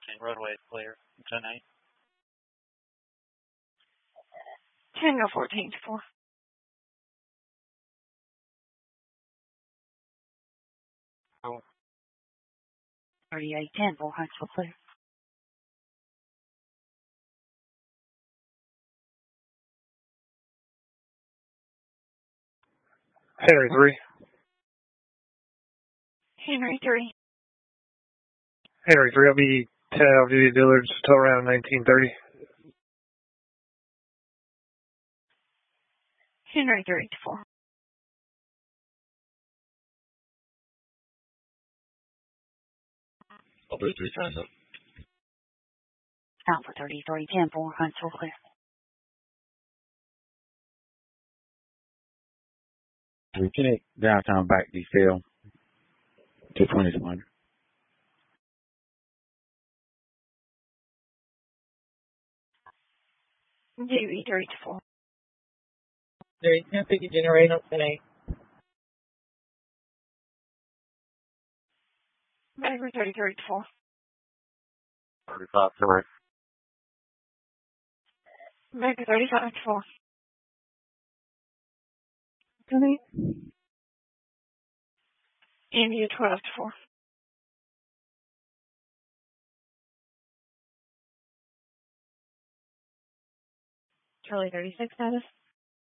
Roadway clear. 10-8. Tango 14 4. 3810, Bull Huntsville clear. Henry 3. Henry 3. Henry 3, I'll be 10 off-duty Dillards till around 1930. Henry 3 4. I'll do 3 times up. Alpha 3310, Bull Huntsville clear. Lieutenant downtown back detail to 2020. Dewey 3 4. There is no ticket generator today. Bagger 33 4. 35 correct. Bagger 35 4. India 12 4. Charlie 36 status.